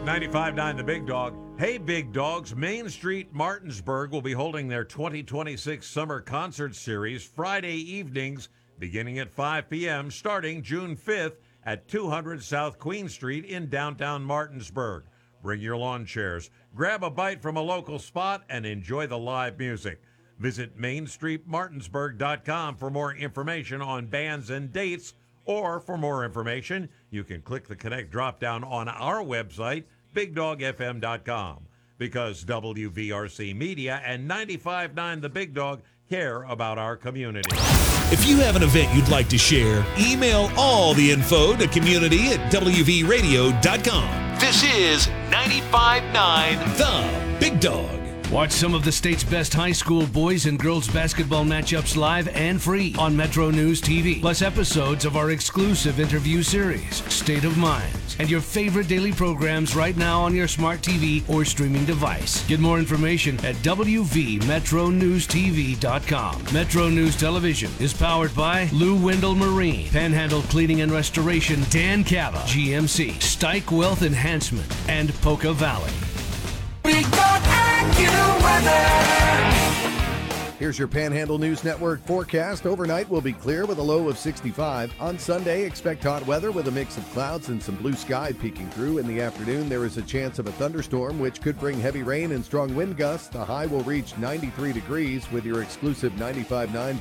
95.9 The Big Dog. Hey, Big Dogs, Main Street Martinsburg will be holding their 2026 Summer Concert Series Friday evenings beginning at 5 p.m. starting June 5th at 200 South Queen Street in downtown Martinsburg. Bring your lawn chairs, grab a bite from a local spot, and enjoy the live music. Visit MainStreetMartinsburg.com for more information on bands and dates, or for more information, you can click the Connect drop-down on our website, BigDogFM.com, because WVRC Media and 95.9 The Big Dog care about our community. If you have an event you'd like to share, email all the info to community@WVRadio.com. This is 95.9 The Big Dog. Watch some of the state's best high school boys and girls basketball matchups live and free on Metro News TV, plus episodes of our exclusive interview series, State of Minds, and your favorite daily programs right now on your smart TV or streaming device. Get more information at WVMetroNewsTV.com. Metro News Television is powered by Lou Wendell Marine, Panhandle Cleaning and Restoration, Dan Cava, GMC, Stike Wealth Enhancement, and Poca Valley. Here's your Panhandle News Network forecast. Overnight will be clear with a low of 65. On Sunday, expect hot weather with a mix of clouds and some blue sky peeking through. In the afternoon, there is a chance of a thunderstorm, which could bring heavy rain and strong wind gusts. The high will reach 93 degrees with your exclusive 95.9